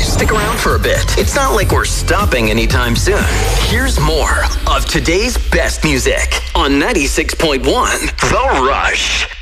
Stick around for a bit. It's not like we're stopping anytime soon. Here's more of today's best music on 96.1 The Rush.